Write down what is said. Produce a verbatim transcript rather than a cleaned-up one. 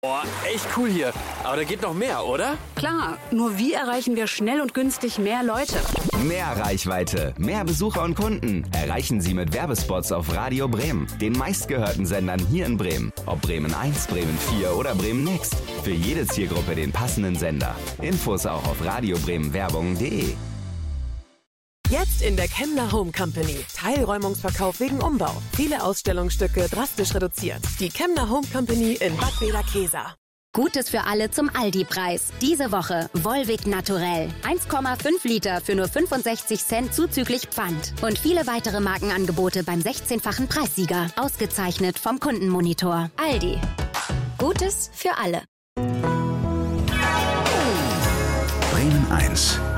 Boah, echt cool hier. Aber da geht noch mehr, oder? Klar, nur wie erreichen wir schnell und günstig mehr Leute? Mehr Reichweite, mehr Besucher und Kunden erreichen Sie mit Werbespots auf Radio Bremen, den meistgehörten Sendern hier in Bremen. Ob Bremen eins, Bremen vier oder Bremen Next. Für jede Zielgruppe den passenden Sender. Infos auch auf radiobremenwerbung punkt de. Jetzt in der Kemmler Home Company. Teilräumungsverkauf wegen Umbau. Viele Ausstellungsstücke drastisch reduziert. Die Kemmler Home Company in Bad Bederkesa. Gutes für alle zum Aldi-Preis. Diese Woche Volvic Naturell. eins Komma fünf Liter für nur fünfundsechzig Cent zuzüglich Pfand. Und viele weitere Markenangebote beim sechzehnfachen Preissieger. Ausgezeichnet vom Kundenmonitor. Aldi. Gutes für alle. Bremen eins.